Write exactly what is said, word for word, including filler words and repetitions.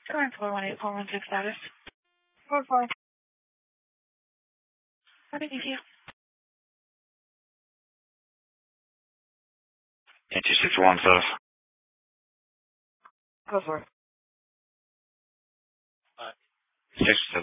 Current four one eight four one six status. Four four. What did you do? Yeah, two six one seven. Go for it. Six